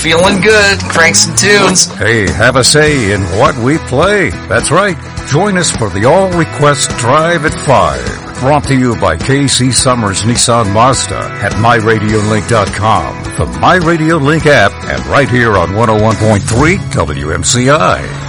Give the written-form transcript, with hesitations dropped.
feeling good. Crank some tunes. Hey, have a say in what we play. That's right. Join us for the All Request Drive at 5. Brought to you by KC Summers Nissan Mazda at MyRadioLink.com, the MyRadioLink app, and right here on 101.3 WMCI.